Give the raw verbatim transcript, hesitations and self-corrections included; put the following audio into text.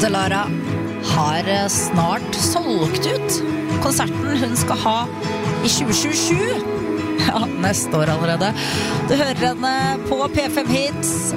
Delara har snart solgt ut konserten hun skal ha i tjue tjuesju. Ja, neste år allerede. Du hører henne på P fem Hits.